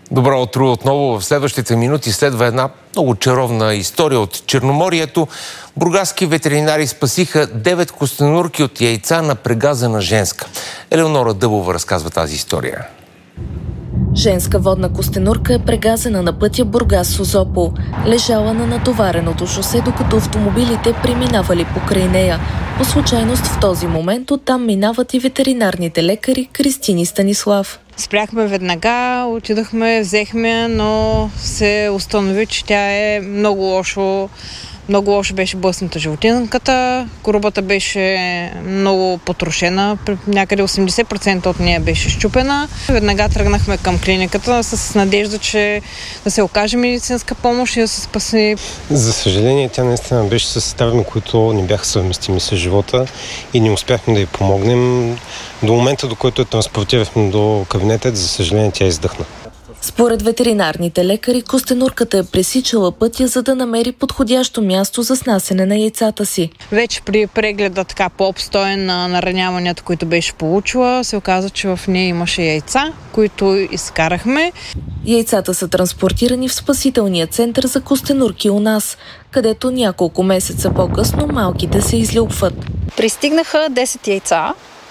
Добро утро отново. В следващите минути следва една много чаровна история от Черноморието. Бургаски ветеринари спасиха 9 костенурки от яйца на прегазена женска. Елеонора Дъбова разказва тази история. Женска водна костенурка е прегазена на пътя Бургас-Созопол. Лежала на натовареното шосе, докато автомобилите преминавали покрай нея. По случайност в този момент оттам минават и ветеринарните лекари Кристин и Станислав. Спряхме веднага, отидахме, взехме, но се установи, че тя е много лошо беше блъсната животинката, корубата беше много потрошена, някъде 80% от нея беше счупена. Веднага тръгнахме към клиниката с надежда, че да се окаже медицинска помощ и да се спаси. За съжаление, тя наистина беше с травми, които не бяха съвместими с живота и не успяхме да й помогнем. До момента, до който я транспортирахме до кабинета, за съжаление, тя издъхна. Според ветеринарните лекари, костенурката е пресичала пътя, за да намери подходящо място за снасене на яйцата си. Вече при прегледа така по-обстоен на нараняванията, които беше получила, се оказа, че в нея имаше яйца, които изкарахме. Яйцата са транспортирани в спасителния център за костенурки у нас, където няколко месеца по-късно малките се излюбват. Пристигнаха 10 яйца.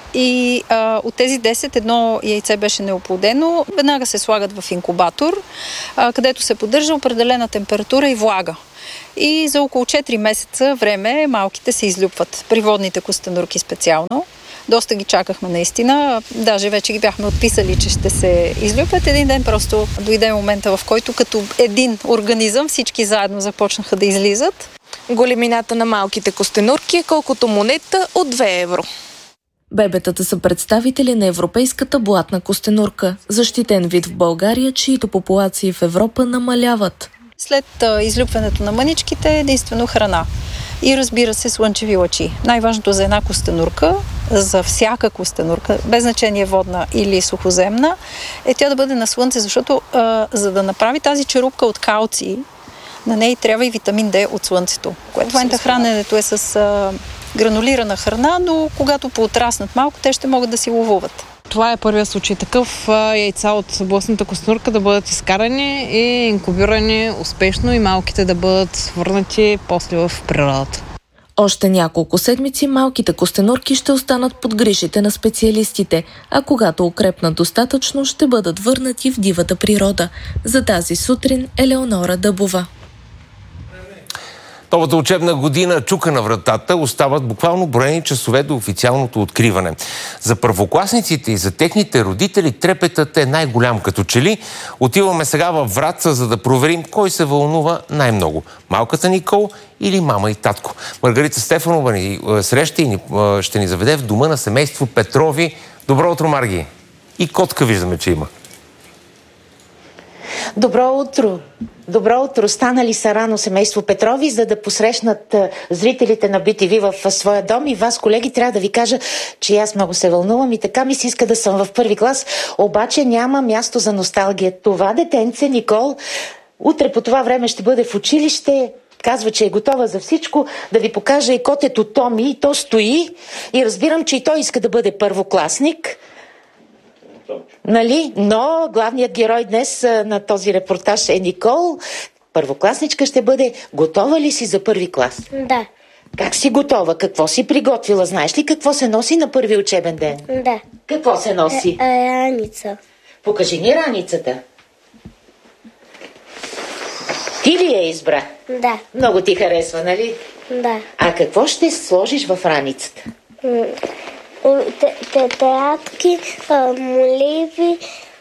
И от тези 10 едно яйце беше неоплодено. Веднага се слагат в инкубатор, където се поддържа определена температура и влага. И за около 4 месеца време малките се излюпват. Приводните костенурки специално. Доста ги чакахме наистина. Даже вече ги бяхме отписали, че ще се излюпват. Един ден просто дойде момента, в който като един организъм всички заедно започнаха да излизат. Големината на малките костенурки е колкото монета от 2 евро. Бебетата са представители на европейската блатна костенурка, защитен вид в България, чието популации в Европа намаляват. След излюпването на мъничките единствено храна и разбира се слънчеви лъчи. Най-важното за една костенурка, за всяка костенурка, без значение водна или сухоземна, е тя да бъде на слънце, защото за да направи тази черупка от калций, на нея трябва и витамин D от слънцето. В момента храненето е с гранулирана храна, но когато поотраснат малко, те ще могат да си ловуват. Това е първият случай такъв яйца от блъсната костенурка да бъдат изкарани и инкубирани успешно и малките да бъдат върнати после в природата. Още няколко седмици малките костенурки ще останат под грижите на специалистите, а когато укрепнат достатъчно, ще бъдат върнати в дивата природа. За тази сутрин Елеонора Дъбова. Новата учебна година чука на вратата, остават буквално броени часове до официалното откриване. За първокласниците и за техните родители трепетът е най-голям като че ли. Отиваме сега във Враца, за да проверим кой се вълнува най-много. Малката Никол или мама и татко. Маргарита Стефанова ни среща и ще ни заведе в дома на семейство Петрови. Добро утро, Марги! И котка виждаме, че има. Добро утро! Добро утро! Станали са рано семейство Петрови, за да посрещнат зрителите на BTV в своя дом. И вас, колеги, трябва да ви кажа, че аз много се вълнувам и така ми се иска да съм в първи клас, обаче няма място за носталгия. Това детенце, Никол, утре по това време ще бъде в училище. Казва, че е готова за всичко, да ви покажа и котето Томи, и то стои. И разбирам, че и той иска да бъде първокласник. Нали? Но главният герой днес на този репортаж е Никол. Първокласничка ще бъде. Готова ли си за първи клас? Да. Как си готова? Какво си приготвила? Знаеш ли какво се носи на първи учебен ден? Да. Какво се носи? Раница. Покажи ни раницата. Ти ли я избра? Да. Много ти харесва, нали? Да. А какво ще сложиш в раницата? Тетрадки, моливи,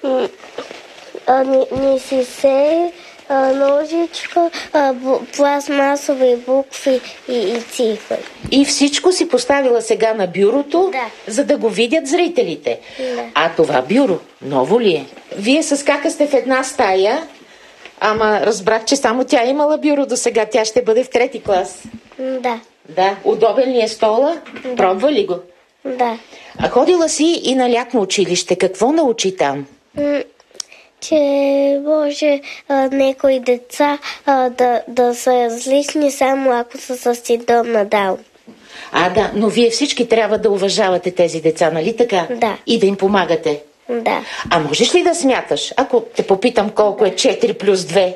нисисе, ножичка, пластмасови букви и цифри. И всичко си поставила сега на бюрото, да, за да го видят зрителите. Да. А това бюро ново ли е? Вие с кака сте в една стая, ама разбрах, че само тя имала бюро до сега. Тя ще бъде в 3 клас. Да. Да. Удобен ли е стола? Да. Пробва ли го? Да. А ходила си и на лятно училище. Какво научи там? Че може някои деца да са различни, само ако са с синдром на Даун. Да, но вие всички трябва да уважавате тези деца, нали така? Да. И да им помагате. Да. А можеш ли да смяташ, ако те попитам колко е 4 плюс 2?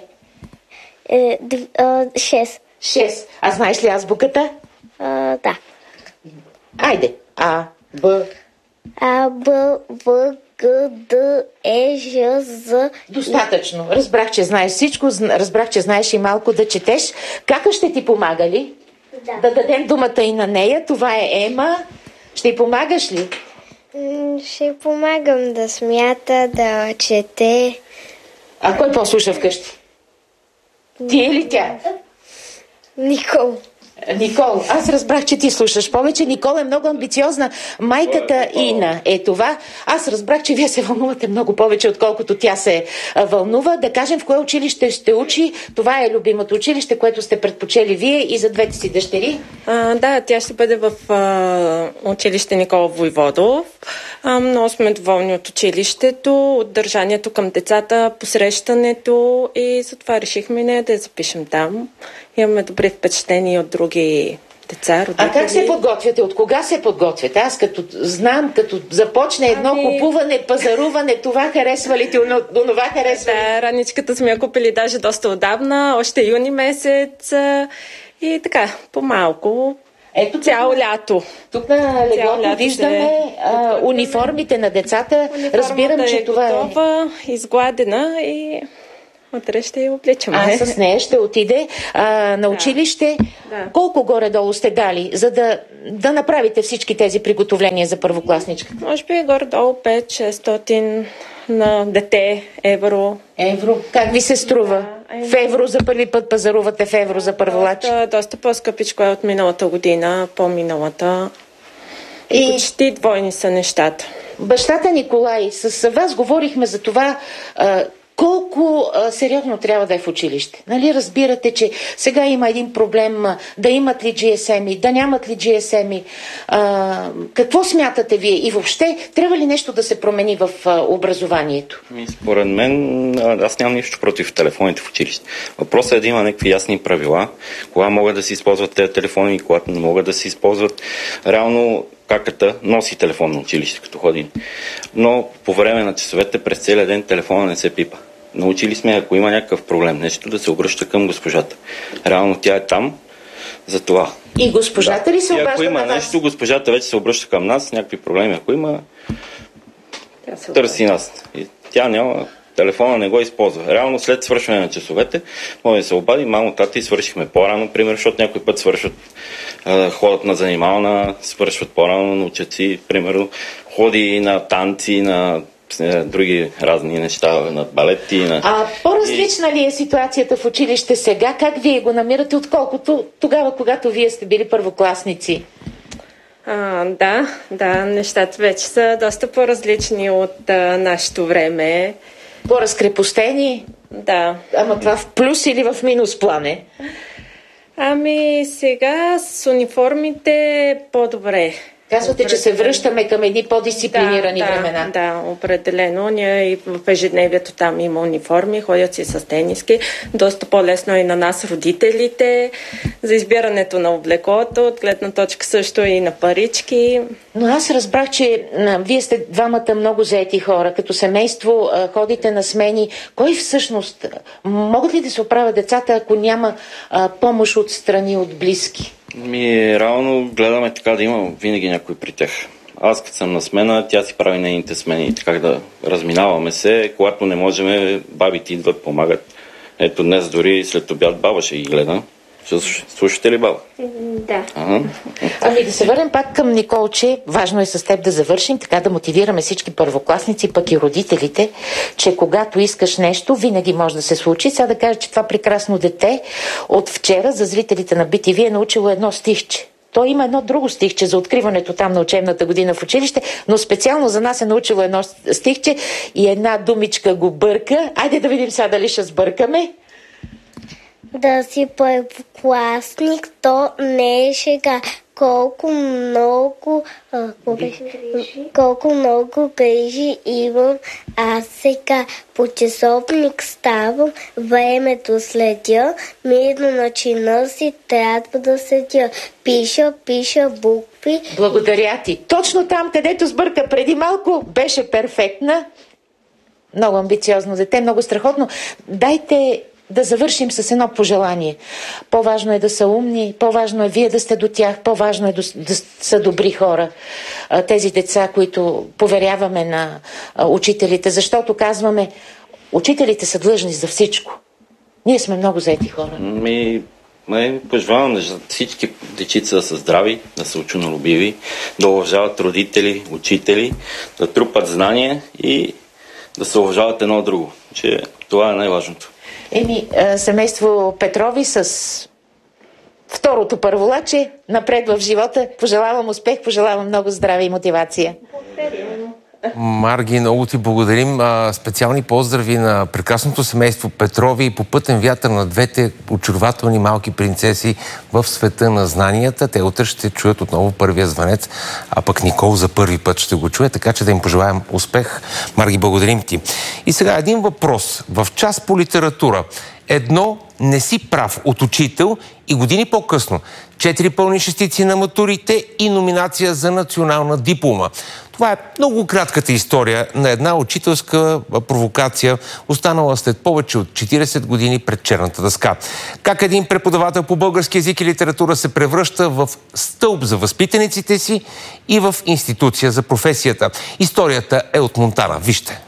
6. 6. А знаеш ли азбуката? Да. Айде. А, Б. А, Б, В, Г, Д, Е, Ж, З. Достатъчно. Разбрах, че знаеш всичко. Разбрах, че знаеш и малко да четеш. Кака ще ти помага ли? Да дадем думата и на нея. Това е Ема. Ще й помагаш ли? Ще помагам да смята, да чете. А кой по-слуша вкъщи? Ти или тя? Никол. Никол, аз разбрах, че ти слушаш повече. Никол е много амбициозна. Майката Ина е това. Аз разбрах, че вие се вълнувате много повече, отколкото тя се вълнува. Да кажем, в кое училище ще учи. Това е любимото училище, което сте предпочели вие и за двете си дъщери. Да, тя ще бъде в училище Никола Войводов. Много сме доволни от училището, от държанието към децата, посрещането и затова решихме нея да я запишем там. Имаме добри впечатления от други деца, родители. А как се подготвяте? От кога се подготвяте? Аз като знам, като започне едно купуване, пазаруване, това харесва ли ти, онова харесва ли? Да, раничката сме я купили даже доста отдавна, още юни месец и така, по-малко. Ето цяло лято. Тук на леглото виждаме униформите на децата. Разбирам, че това готова, изгладена и утре ще я обличаме. С нея ще отиде на училище. Да. Колко горе-долу сте дали, за да направите всички тези приготовления за първокласничка? Може би горе-долу 5-600 на дете евро. Евро? Как ви се струва? В евро за първи път пазарувате, в евро за първолач? Доста по-скъпичко е от миналата година, по-миналата. И почти двойни са нещата. Бащата Николай, с вас говорихме за това колко сериозно трябва да е в училище. Нали разбирате, че сега има един проблем да имат ли GSM-и, да нямат ли GSM-и. Какво смятате вие? И въобще, трябва ли нещо да се промени в образованието? Според мен, аз нямам нищо против телефоните в училище. Въпросът е да има някакви ясни правила, кога могат да се използват тези телефони и когато не могат да се използват. Реално каката носи телефон на училище, като ходи. Но по време на часовете през целия ден телефона не се пипа. Научили сме, ако има някакъв проблем, нещо да се обръща към госпожата. Реално тя е там за това. И госпожата ли се обръща ако има на вас? нещо, госпожата вече се обръща към нас, някакви проблеми, ако има, търси нас. И тя няма, телефона не го използва. Реално след свършване на часовете, може да се обади, мамо, тати, свършихме по-рано, пример, защото някой път свършват, ходят на занимална, свършват по-рано, научат си, примерно, ходи на танци, на други разни неща, на балети. По-различна ли е ситуацията в училище сега? Как вие го намирате, отколкото тогава, когато вие сте били първокласници? Да, нещата вече са доста по-различни от нашето време. По-разкрепостени? Да. Ама това в плюс или в минус план е? Сега с униформите по-добре. Казвате, че се връщаме към едни по-дисциплинирани времена. Да, определено. Ние и в ежедневието там има униформи, ходят си с тениски. Доста по-лесно и на нас, родителите, за избирането на облеклото, от гледна точка също и на парички. Но аз разбрах, че вие сте двамата много заети хора. Като семейство ходите на смени. Кой всъщност, могат ли да се оправят децата, ако няма помощ от страни, от близки? Реално гледаме така да има винаги някой при тях. Аз като съм на смена, тя си прави нейните смени. Така да разминаваме се. Когато не можем, бабите идват, помагат. Ето днес дори след обяд баба ще ги гледа. Слушате ли баба? Да. Да се върнем пак към Николче. Важно е с теб да завършим, така да мотивираме всички първокласници, пък и родителите, че когато искаш нещо, винаги може да се случи. Сега да кажа, че това прекрасно дете от вчера за зрителите на BTV е научило едно стихче. Той има едно друго стихче за откриването там на учебната година в училище, но специално за нас е научило едно стихче и една думичка го бърка. Айде да видим сега дали ще сбъркаме. Да си първокласник, то не е шега. колко много грижи имам. Аз сега по часовник ставам, времето следя, мирно на чина си трябва да седя. Пиша букви. Благодаря ти. Точно там, където сбърка преди малко, беше перфектна. Много амбициозно дете, много страхотно. Дайте да завършим с едно пожелание. По-важно е да са умни, по-важно е вие да сте до тях, по-важно е да са добри хора. Тези деца, които поверяваме на учителите, защото казваме, учителите са длъжни за всичко. Ние сме много заети хора. Пожелавам на всички дечица да са здрави, да са ученолюбиви, да уважават родители, учители, да трупат знания и да се уважават едно от друго. Че това е най-важното. Семейство Петрови с второто първолаче напред в живота. Пожелавам успех, пожелавам много здраве и мотивация. Марги, много ти благодарим. Специални поздрави на прекрасното семейство Петрови и по пътен вятър на двете очарователни малки принцеси в света на знанията. Те утре ще чуят отново първия звънец, а пък Никол за първи път ще го чуе, така че да им пожелаем успех. Марги, благодарим ти. И сега един въпрос. В час по литература. Едно не си прав от учител и години по-късно 4 пълни шестици на матурите и номинация за национална диплома. Това е много кратката история на една учителска провокация, останала след повече от 40 години пред черната дъска. Как един преподавател по български език и литература се превръща в стълб за възпитаниците си и в институция за професията. Историята е от Монтана. Вижте.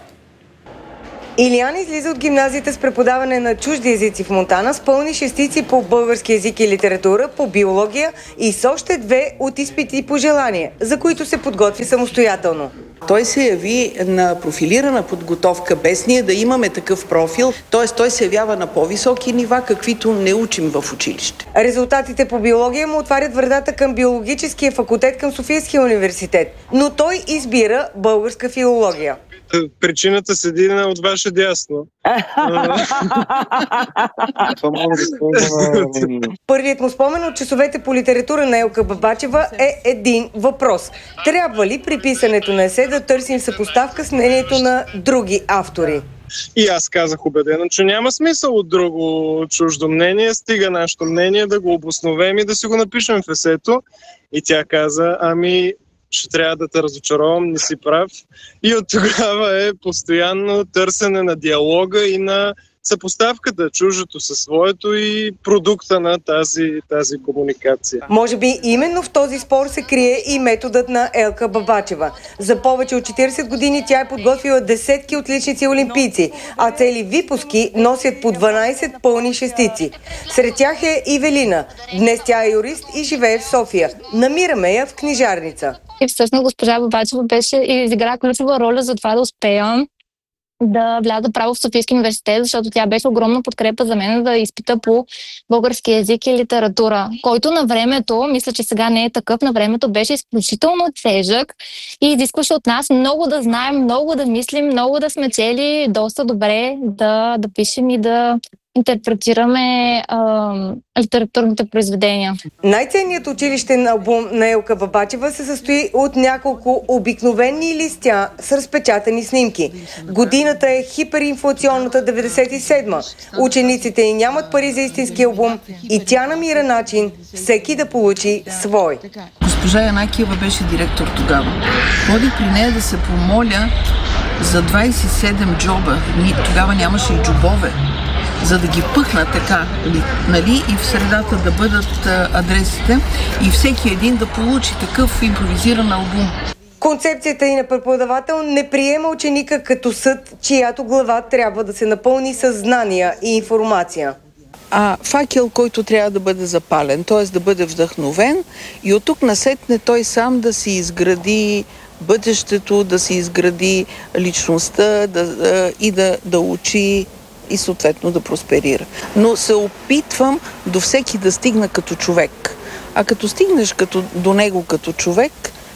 Илиян излиза от гимназията с преподаване на чужди езици в Монтана с пълни шестици по български език и литература, по биология и с още 2 от изпити по желание, за които се подготви самостоятелно. Той се яви на профилирана подготовка, без ние да имаме такъв профил, т.е. той се явява на по-високи нива, каквито не учим в училище. Резултатите по биология му отварят вратата към биологическия факултет към Софийския университет, но той избира българска филология. Причината седи от ваше дясно. Първият му спомен от часовете по литература на Елка Бабачева е един въпрос. Трябва ли при писането на есе да търсим съпоставка с мнението на други автори? И аз казах убедено, че няма смисъл от друго чуждо мнение, стига нашето мнение да го обосновем и да си го напишем в есето. И тя каза, ще трябва да те разочаровам, не си прав. И от тогава е постоянно търсене на диалога и на съпоставката, чуждото със своето и продукта на тази комуникация. Може би именно в този спор се крие и методът на Елка Бабачева. За повече от 40 години тя е подготвила десетки отличници олимпийци, а цели випуски носят по 12 пълни шестици. Сред тях е Ивелина. Днес тя е юрист и живее в София. Намираме я в книжарница. И всъщност госпожа Бабачева беше и изигра ключова роля за това да успея да вляза право в Софийски университет, защото тя беше огромна подкрепа за мен да изпита по български език и литература, който на времето, мисля, че сега не е такъв, на времето беше изключително тежък и изискваше от нас много да знаем, много да мислим, много да сме чели доста добре да пишем и да интерпретираме литературните произведения. Най-ценният училищен албум на Елка Бабачева се състои от няколко обикновени листя с разпечатани снимки. Годината е хиперинфлационната 97-ма. Учениците й нямат пари за истински албум и тя намира начин всеки да получи свой. Госпожа Янакиева беше директор тогава. Ходих при нея да се помоля за 27 джоба. Тогава нямаше и джобове, за да ги пъхна така, нали, и в средата да бъдат адресите и всеки един да получи такъв импровизиран албум. Концепцията и на преподавател не приема ученика като съд, чиято глава трябва да се напълни със знания и информация. Факел, който трябва да бъде запален, т.е. да бъде вдъхновен и от тук насетне той сам да си изгради бъдещето, да си изгради личността и да учи и съответно да просперира. Но се опитвам до всеки да стигна като човек. А като стигнеш до него като човек,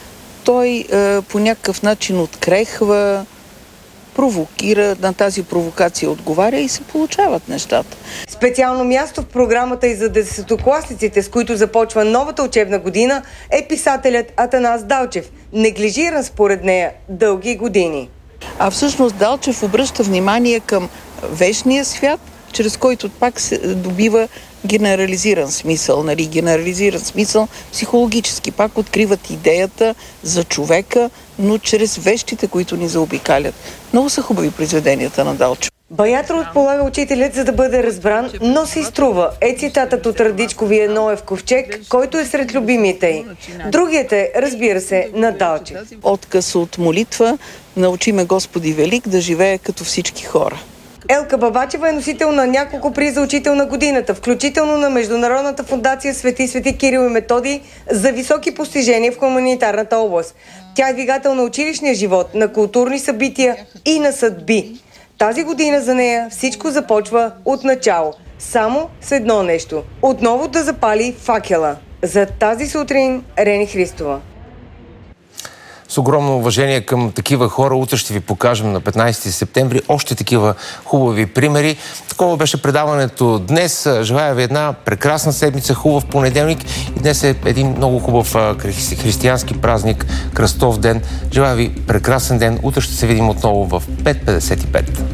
той по някакъв начин открехва, провокира, на тази провокация отговаря и се получават нещата. Специално място в програмата и за десетокласниците, с които започва новата учебна година, е писателят Атанас Далчев, неглижиран според нея дълги години. А всъщност Далчев обръща внимание към вечния свят, чрез който пак се добива генерализиран смисъл, генерализиран смисъл психологически. Пак откриват идеята за човека, но чрез вещите, които ни заобикалят. Много са хубави произведенията на Далчев. Бая труд полага учителят, за да бъде разбран, но се изтрува. Е цитатът от Радичковия Ноев ковчег, който е сред любимите й. Другият е, разбира се, на Далчев. Отказ от молитва, научи ме Господи Велик да живее като всички хора. Елка Бабачева е носител на няколко приза учител на годината, включително на Международната фондация Свети Кирил и Методий за високи постижения в хуманитарната област. Тя е двигател на училищния живот, на културни събития и на съдби. Тази година за нея всичко започва от начало. Само с едно нещо. Отново да запали факела. За тази сутрин Рени Христова. С огромно уважение към такива хора, утре ще ви покажем на 15 септември още такива хубави примери. Такова беше предаването днес. Желая ви една прекрасна седмица, хубав понеделник. И днес е един много хубав християнски празник, Кръстов ден. Желая ви прекрасен ден. Утре ще се видим отново в 5:55.